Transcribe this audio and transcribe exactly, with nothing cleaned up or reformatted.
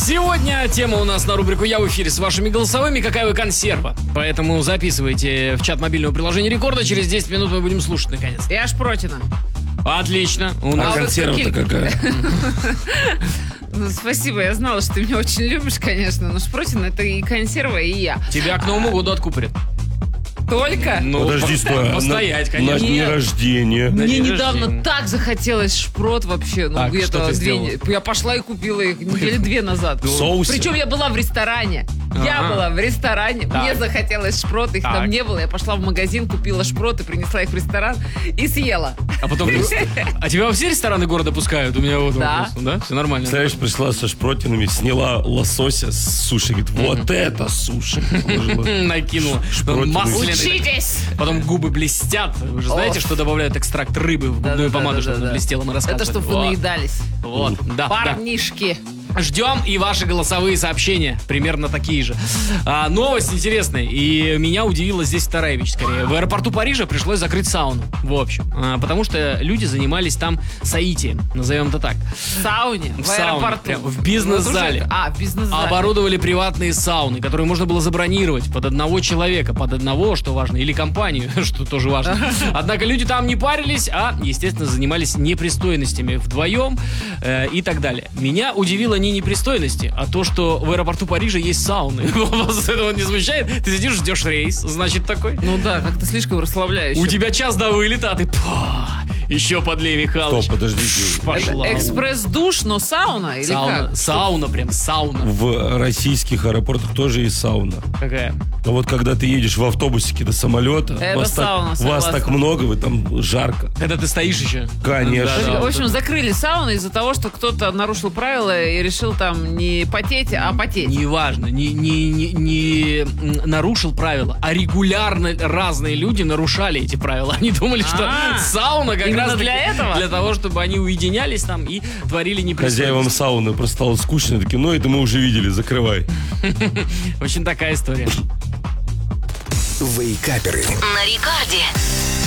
Сегодня тема у нас на рубрику «Я в эфире» с вашими голосовыми. Какая вы консерва? Поэтому записывайте в чат мобильного приложения Рекорда. Через десять минут мы будем слушать наконец. Я шпротина. Отлично. У А нас... консерва-то какая? Ну, спасибо, я знала, что ты меня очень любишь, конечно. Но шпротина — это и консерва, и я. Тебя к Новому году откупорят. Только? Ну, Подожди, по- стой. Постоять, На конечно. день Нет. рождения. На Мне день недавно рождения. так захотелось шпрот вообще. Ну, Так, что где-то ты две сделала? не- Я пошла и купила их недели две назад. В соусе? Причем я была в ресторане. Я Ага. была в ресторане. Так. Мне захотелось шпрот, их Так. там не было. Я пошла в магазин, купила шпроты, принесла их в ресторан и съела. А потом... А тебя во все рестораны города пускают? У меня вот Да. вопрос. Да? Все нормально. Представляешь, пришла со шпротинами, сняла лосося с суши. Говорит, вот это суши. Положила. Накинула. Шпротины. Масляный. Учитесь! Потом губы блестят. Вы же знаете, Ох. что добавляют экстракт рыбы в губную Да-да-да-да-да. помаду, чтобы она блестела? Мы Это рассказывали. чтобы вы Вот. наедались. Вот, да, да. Парнишки. Ждем и ваши голосовые сообщения, примерно такие же. А, новость интересная, и меня удивила здесь вторая вещь, скорее. В аэропорту Парижа пришлось закрыть сауну, в общем, а, потому что люди занимались там саитием, назовем это так. В сауне, в, В сауне, аэропорту. прям в бизнес-зале. А, в бизнес-зале. Оборудовали приватные сауны, которые можно было забронировать под одного человека, под одного, что важно, или компанию, что тоже важно. Однако люди там не парились, а, естественно, занимались непристойностями вдвоем э, и так далее. Меня удивило не непристойности, а то, что в аэропорту Парижа есть сауны. Вас этого не смущает? Ты сидишь, ждешь рейс, значит такой. Ну да, как-то слишком расслабляюще. У тебя час до вылета, а ты па, еще подлей, Михалыч. Стоп, подождите. Пошла. Экспресс-душ, но сауна или Сауна, как? сауна, прям сауна. В российских аэропортах тоже есть сауна. Какая? Но вот когда ты едешь в автобусике до самолета, Это вас, сауна, так, вас согласна. так много, вы там жарко. Когда ты стоишь еще. Конечно. Да, да, В общем, вот закрыли сауны из-за того, что кто-то нарушил правила и решил там не потеть, а потеть. Неважно, не, не, не, не м, нарушил правила, а регулярно разные люди нарушали эти правила. Они думали, что А, сауна как именно раз для этого? для того, чтобы они уединялись там и творили Хозяевам непристойности. сауны просто стало скучно, такие, ну это мы уже видели, закрывай. Очень такая история. Вейкаперы. На Рекорде.